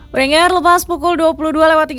Pendengar, lepas pukul 22 lewat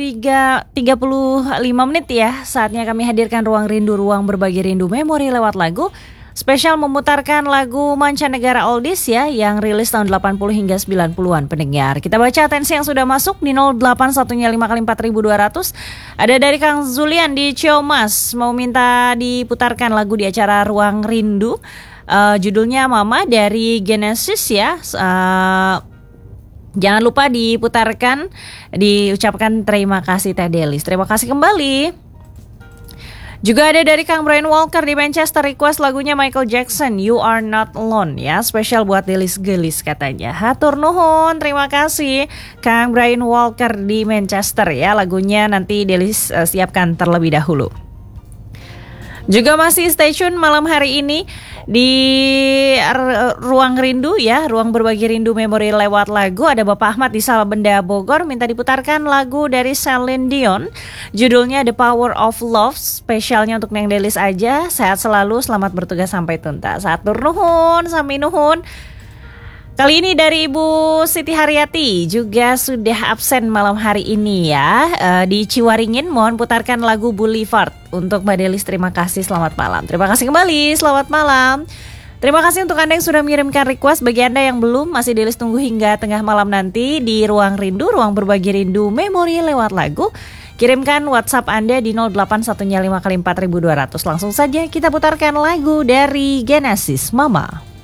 35 menit ya, saatnya kami hadirkan Ruang Rindu, ruang berbagi rindu memori lewat lagu. Spesial memutarkan lagu mancanegara oldies ya, yang rilis tahun 80 hingga 90-an pendengar. Kita baca atensi yang sudah masuk di 081-5 kali 4200. Ada dari Kang Zulian di Ciamas, mau minta diputarkan lagu di acara Ruang Rindu. Judulnya Mama dari Genesis ya. Jangan lupa diputarkan, diucapkan terima kasih Teh Delis. Terima kasih kembali. Juga ada dari Kang Brian Walker di Manchester, request lagunya Michael Jackson, You Are Not Alone ya. Spesial buat Delis Gelis katanya. Hatur nuhun, terima kasih Kang Brian Walker di Manchester ya. Lagunya nanti Delis siapkan terlebih dahulu. Juga masih stay tune malam hari ini di Ruang Rindu ya, ruang berbagi rindu memori lewat lagu. Ada Bapak Ahmad di Salabenda Bogor, minta diputarkan lagu dari Celine Dion. Judulnya The Power of Love, spesialnya untuk Neng Delis aja. Sehat selalu, selamat bertugas sampai tuntas. Hatur nuhun, sami nuhun. Kali ini dari Ibu Siti Haryati juga sudah absen malam hari ini ya. Di Ciwaringin mohon putarkan lagu Boulevard untuk Mbak Delis. Terima kasih, selamat malam. Terima kasih kembali, selamat malam. Terima kasih untuk Anda yang sudah mengirimkan request. Bagi Anda yang belum, masih Delis tunggu hingga tengah malam nanti di Ruang Rindu, ruang berbagi rindu memori lewat lagu. Kirimkan WhatsApp Anda di 081 5 kali 4200. Langsung saja kita putarkan lagu dari Genesis, Mama.